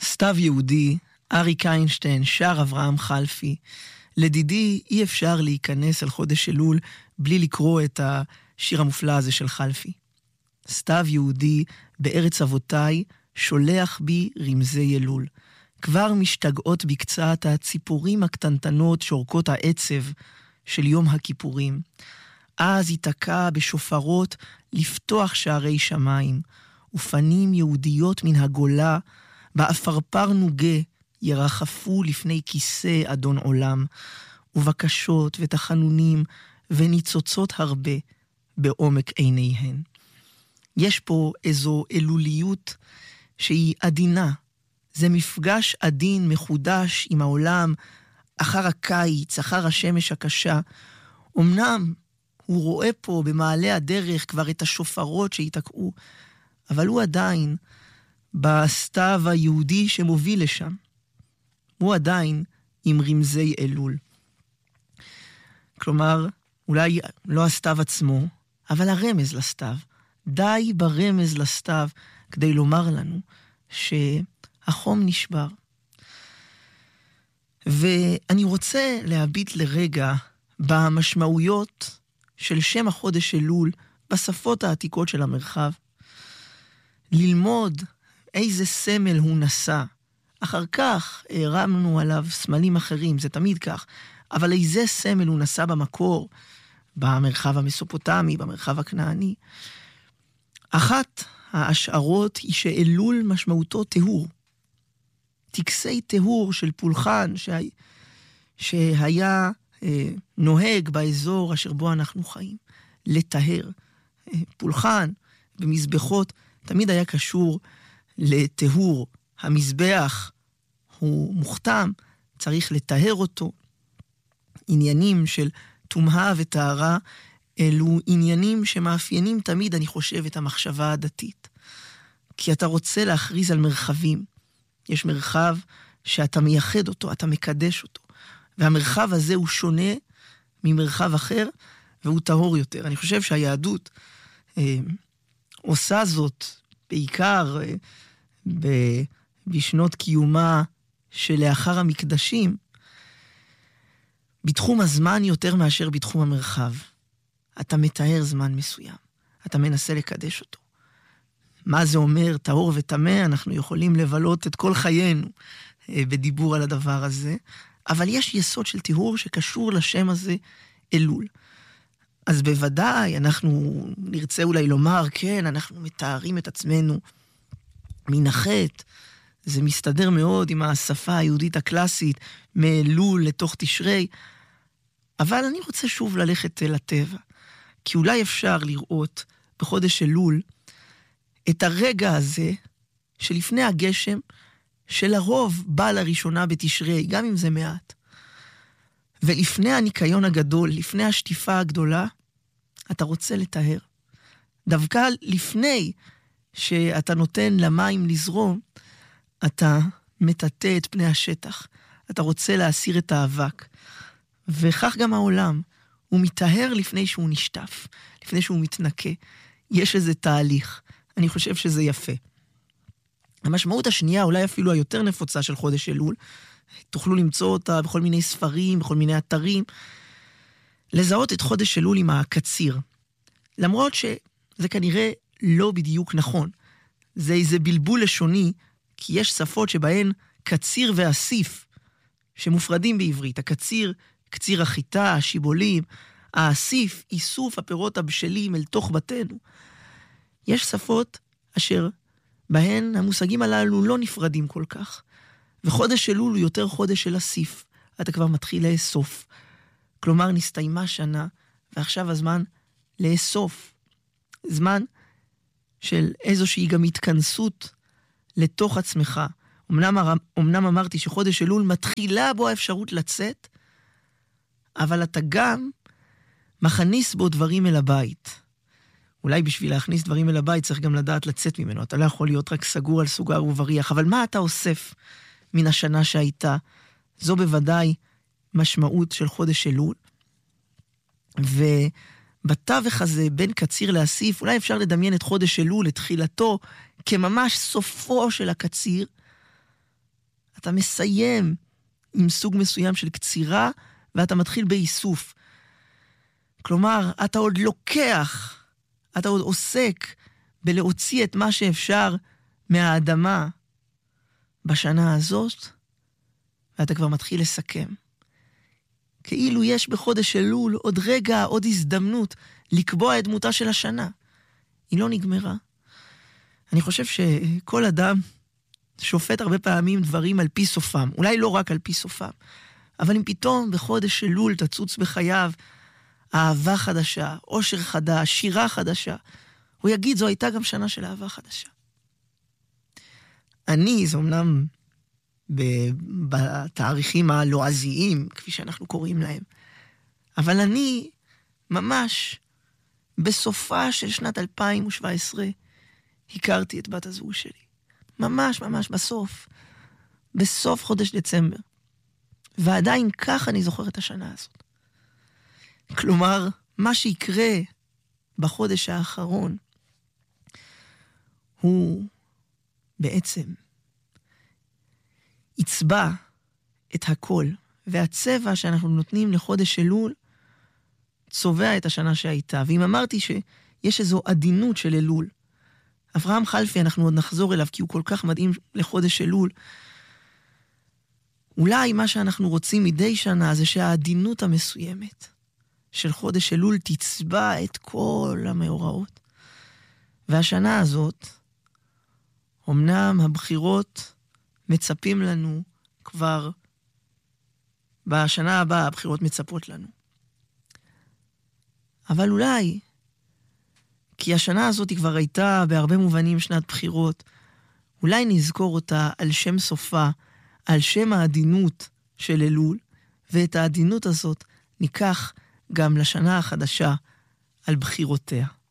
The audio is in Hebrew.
סתיו יהודי, אריק איינשטיין, שר אברהם חלפי. לדידי אי אפשר להיכנס אל חודש אלול בלי לקרוא את השיר המופלא הזה של חלפי. סתיו יהודי, בארץ אבותיי, שולח בי רמזי אלול. כבר משתגעות בקצת הציפורים הקטנטנות שורקות העצב של יום הכיפורים. אז ייתקע בשופרות לפתוח שערי שמיים, ופנים יהודיות מן הגולה, באפרפר נוגה ירחפו לפני כיסא אדון עולם, ובקשות ותחנונים וניצוצות הרבה בעומק עיניהן. יש פה איזו אלוליות שהיא עדינה. זה מפגש עדין מחודש עם העולם אחר הקיץ, אחר השמש הקשה. אמנם הוא רואה פה במעלה הדרך כבר את השופרות שהתקעו, אבל הוא עדיין בסתיו היהודי שמוביל לשם. הוא עדיין עם רמזי אלול. כלומר, אולי לא הסתיו עצמו, אבל הרמז לסתיו. די ברמז לסתיו כדי לומר לנו שהחום נשבר. ואני רוצה להביט לרגע במשמעויות של שם החודש אלול בשפות העתיקות של המרחב. ללמוד איזה סמל הוא נשא. אחר כך הרמנו עליו סמלים אחרים, זה תמיד כך. אבל איזה סמל הוא נשא במקור, במרחב המסופוטמי, במרחב הכנעני. אחת ההשערות היא שאלול משמעותו טהור. טקסי טהור של פולחן שהיה נוהג באזור אשר בו אנחנו חיים. לטהר. פולחן במזבחות תמיד היה קשור לטהור. המזבח הוא מוכתם, צריך לטהר אותו. עניינים של טומאה וטהרה, אלו עניינים שמאפיינים תמיד, אני חושב, את המחשבה הדתית. כי אתה רוצה להכריז על מרחבים. יש מרחב שאתה מייחד אותו, אתה מקדש אותו. והמרחב הזה הוא שונה ממרחב אחר, והוא טהור יותר. אני חושב שהיהדות עושה זאת בעיקר בשנות קיומה שלאחר המקדשים, בתחום הזמן יותר מאשר בתחום המרחב. אתה מתאר זמן מסוים. אתה מנסה לקדש אותו. מה זה אומר, טהור וטמא? אנחנו יכולים לבלות את כל חיינו בדיבור על הדבר הזה. אבל יש יסוד של טהור שקשור לשם הזה אלול. אז בוודאי אנחנו נרצה אולי לומר, כן, אנחנו מתארים את עצמנו מן החטא. זה מסתדר מאוד עם השפה היהודית הקלאסית, מאלול לתוך תשרי. אבל אני רוצה שוב ללכת אל הטבע. כי אולי אפשר לראות בחודש אלול את הרגע הזה שלפני הגשם, שלרוב בא לראשונה בתשרי, גם אם זה מעט. ולפני הניקיון הגדול, לפני השטיפה הגדולה, אתה רוצה לטהר. דווקא לפני שאתה נותן למים לזרום, אתה מטאטא את פני השטח. אתה רוצה להסיר את האבק. וכך גם העולם. הוא מטהר לפני שהוא נשטף, לפני שהוא מתנקה. יש איזה תהליך. אני חושב שזה יפה. המשמעות השנייה, אולי אפילו היותר נפוצה של חודש אלול, תוכלו למצוא אותה בכל מיני ספרים, בכל מיני אתרים, לזהות את חודש אלול עם הקציר. למרות שזה כנראה לא בדיוק נכון. זה איזה בלבול לשוני, כי יש שפות שבהן קציר ואסיף, שמופרדים בעברית. הקציר, קציר החיטה, השיבולים, האסיף, איסוף הפירות הבשלים אל תוך בתינו. יש שפות אשר בהן המושגים הללו לא נפרדים כל כך. וחודש אלול הוא יותר חודש של אסיף. אתה כבר מתחיל לאסוף. כלומר, נסתיימה שנה, ועכשיו הזמן לאסוף. זמן של איזושהי גם התכנסות לתוך עצמך. אמנם אמרתי שחודש אלול מתחילה בו האפשרות לצאת, אבל אתה גם מכניס בו דברים אל הבית. אולי בשביל להכניס דברים אל הבית צריך גם לדעת לצאת ממנו. אתה לא יכול להיות רק סגור על סוגר ובריח. אבל מה אתה אוסף מן השנה שהייתה? זו בוודאי משמעות של חודש אלול. ובתווך הזה בין קציר לאסיף, אולי אפשר לדמיין את חודש אלול, את תחילתו, כממש סופו של הקציר, אתה מסיים עם סוג מסוים של קצירה, ואתה מתחיל באיסוף. כלומר, אתה עוד לוקח, אתה עוד עוסק בלהוציא את מה שאפשר מהאדמה בשנה הזאת, ואתה כבר מתחיל לסכם. כאילו יש בחודש אלול עוד רגע, עוד הזדמנות לקבוע את דמותה של השנה. היא לא נגמרה. אני חושב שכל אדם שופט הרבה פעמים דברים על פי סופם. אולי לא רק על פי סופם. אבל אם פתאום בחודש אלול תצוץ בחייו אהבה חדשה, אושר חדש, שירה חדשה, הוא יגיד, זו הייתה גם שנה של אהבה חדשה. אני, זה אומנם בתאריכים הלועזיים, כפי שאנחנו קוראים להם, אבל אני ממש בסופה של שנת 2017 הכרתי את בת הזוג שלי. ממש ממש בסוף חודש דצמבר. ועדיין כך אני זוכר את השנה הזאת. כלומר, מה שיקרה בחודש האחרון הוא בעצם יצבע את הכל, והצבע שאנחנו נותנים לחודש אלול צובע את השנה שהייתה. ואם אמרתי שיש איזו עדינות של אלול, אברהם חלפי, אנחנו עוד נחזור אליו כי הוא כל כך מדהים לחודש אלול, אולי מה שאנחנו רוצים מדי שנה זה שהעדינות המסוימת של חודש אלול תצבע את כל המאורעות. והשנה הזאת, אמנם הבחירות מצפים לנו כבר, בשנה הבאה הבחירות מצפות לנו. אבל אולי, כי השנה הזאת היא כבר הייתה בהרבה מובנים שנת בחירות, אולי נזכור אותה על שם סופה, על שם העדינות של אלול, ואת העדינות הזאת ניקח גם לשנה החדשה על בחירותיה.